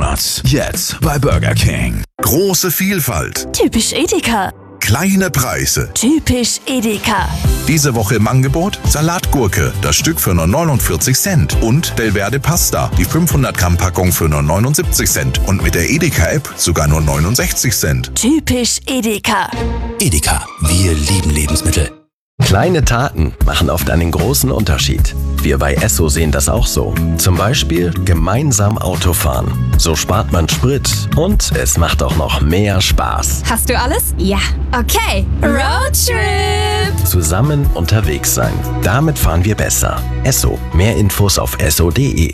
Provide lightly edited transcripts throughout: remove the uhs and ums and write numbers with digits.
Nuts. Jetzt bei Burger King. Große Vielfalt, Typisch Edeka. kleine Preise. Typisch Edeka. Diese Woche im Angebot Salatgurke, das Stück für nur 49 Cent. Und Delverde Pasta, die 500 Gramm Packung für nur 79 Cent. Und mit der Edeka-App sogar nur 69 Cent. Typisch Edeka. Edeka, wir lieben Lebensmittel. Kleine Taten machen oft einen großen Unterschied. Wir bei Esso sehen das auch so. Zum Beispiel gemeinsam Auto fahren. So spart man Sprit und es macht auch noch mehr Spaß. Hast du alles? Ja. Okay. Roadtrip. Zusammen unterwegs sein. Damit fahren wir besser. Esso. Mehr Infos auf esso.de.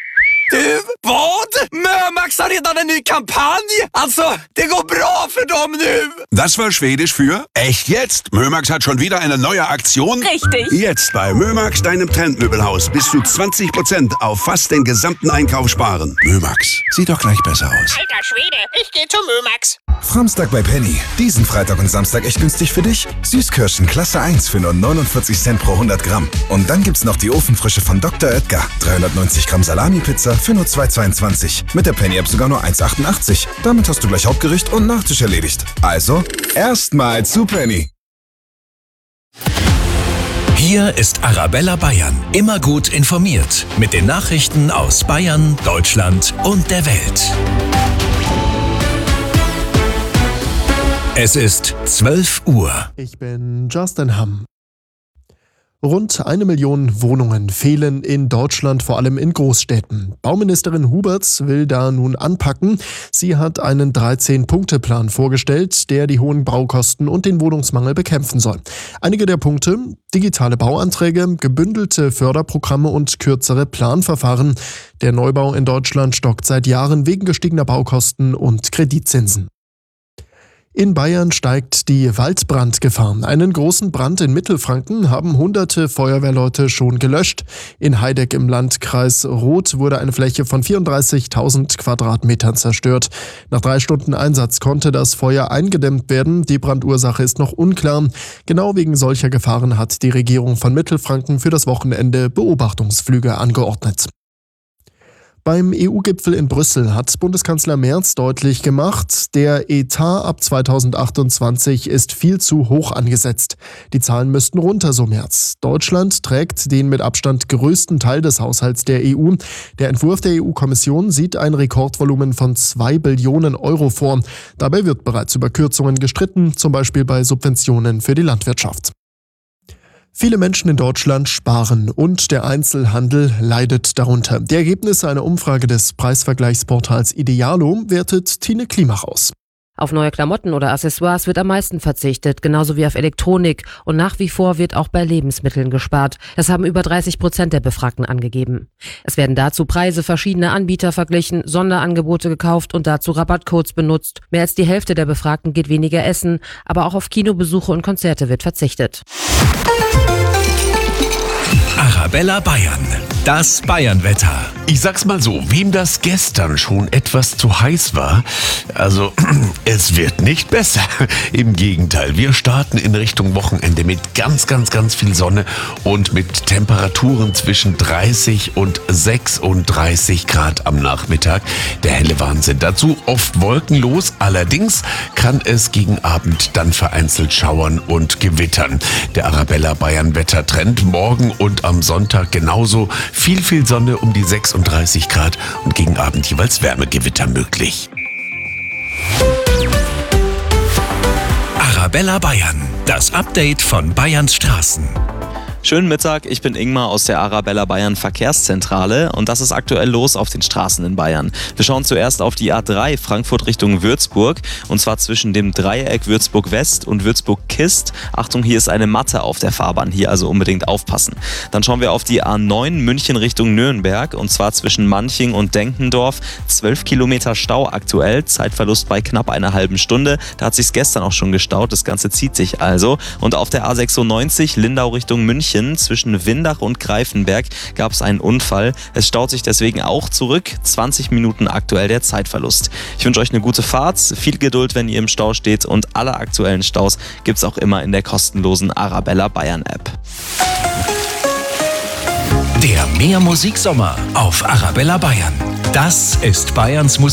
Vad? Mömax har redan en ny kampanj! Alltså, det går bra för dem nu! Das war Schwedisch für echt jetzt. Mömax hat schon wieder eine neue Aktion. Richtig. Jetzt bei Mömax, deinem Trendmöbelhaus, bis zu 20% auf fast den gesamten Einkauf sparen. Mömax, sieht doch gleich besser aus. Alter Schwede, ich gehe zu Mömax. Samstag bei Penny. Diesen Freitag und Samstag echt günstig für dich. Süßkirschen Klasse 1 für nur 49 Cent pro 100 Gramm. Und dann gibt's noch die Ofenfrische von Dr. Oetker. 390 Gramm Salami-Pizza für nur 2,22. Mit der Penny-App sogar nur 1,88. Damit hast du gleich Hauptgericht und Nachtisch erledigt. Also, erstmal zu Penny. Hier ist Arabella Bayern. Immer gut informiert. Mit den Nachrichten aus Bayern, Deutschland und der Welt. Es ist 12 Uhr. Ich bin Justin Hamm. Rund 1 Million Wohnungen fehlen in Deutschland, vor allem in Großstädten. Bauministerin Huberts will da nun anpacken. Sie hat einen 13-Punkte-Plan vorgestellt, der die hohen Baukosten und den Wohnungsmangel bekämpfen soll. Einige der Punkte: digitale Bauanträge, gebündelte Förderprogramme und kürzere Planverfahren. Der Neubau in Deutschland stockt seit Jahren wegen gestiegener Baukosten und Kreditzinsen. In Bayern steigt die Waldbrandgefahr. Einen großen Brand in Mittelfranken haben hunderte Feuerwehrleute schon gelöscht. In Heideck im Landkreis Roth wurde eine Fläche von 34.000 Quadratmetern zerstört. Nach 3 Stunden Einsatz konnte das Feuer eingedämmt werden. Die Brandursache ist noch unklar. Genau wegen solcher Gefahren hat die Regierung von Mittelfranken für das Wochenende Beobachtungsflüge angeordnet. Beim EU-Gipfel in Brüssel hat Bundeskanzler Merz deutlich gemacht, der Etat ab 2028 ist viel zu hoch angesetzt. Die Zahlen müssten runter, so Merz. Deutschland trägt den mit Abstand größten Teil des Haushalts der EU. Der Entwurf der EU-Kommission sieht ein Rekordvolumen von 2 Billionen Euro vor. Dabei wird bereits über Kürzungen gestritten, zum Beispiel bei Subventionen für die Landwirtschaft. Viele Menschen in Deutschland sparen und der Einzelhandel leidet darunter. Die Ergebnisse einer Umfrage des Preisvergleichsportals Idealo wertet Tine Klimach aus. Auf neue Klamotten oder Accessoires wird am meisten verzichtet, genauso wie auf Elektronik. Und nach wie vor wird auch bei Lebensmitteln gespart. Das haben über 30% der Befragten angegeben. Es werden dazu Preise verschiedener Anbieter verglichen, Sonderangebote gekauft und dazu Rabattcodes benutzt. Mehr als die Hälfte der Befragten geht weniger essen, aber auch auf Kinobesuche und Konzerte wird verzichtet. Arabella Bayern. Das Bayernwetter. Ich sag's mal so, wem das gestern schon etwas zu heiß war, also es wird nicht besser. Im Gegenteil, wir starten in Richtung Wochenende mit ganz viel Sonne und mit Temperaturen zwischen 30 und 36 Grad am Nachmittag. Der helle Wahnsinn. Dazu oft wolkenlos, allerdings kann es gegen Abend dann vereinzelt schauern und gewittern. Der Arabella Bayern Wettertrend morgen und am Sonntag genauso. Viel Sonne um die 36 Grad und gegen Abend jeweils Wärmegewitter möglich. Arabella Bayern. Das Update von Bayerns Straßen. Schönen Mittag, ich bin Ingmar aus der Arabella Bayern Verkehrszentrale und das ist aktuell los auf den Straßen in Bayern. Wir schauen zuerst auf die A3 Frankfurt Richtung Würzburg und zwar zwischen dem Dreieck Würzburg West und Würzburg Kist. Achtung, hier ist eine Matte auf der Fahrbahn, hier also unbedingt aufpassen. Dann schauen wir auf die A9 München Richtung Nürnberg und zwar zwischen Manching und Denkendorf. 12 Kilometer Stau aktuell, Zeitverlust bei knapp einer halben Stunde. Da hat sich's gestern auch schon gestaut, das Ganze zieht sich also. Und auf der A96 Lindau Richtung München zwischen Windach und Greifenberg gab es einen Unfall. Es staut sich deswegen auch zurück. 20 Minuten aktuell der Zeitverlust. Ich wünsche euch eine gute Fahrt, viel Geduld, wenn ihr im Stau steht und alle aktuellen Staus gibt es auch immer in der kostenlosen Arabella Bayern App. Der Mehr Musiksommer auf Arabella Bayern. Das ist Bayerns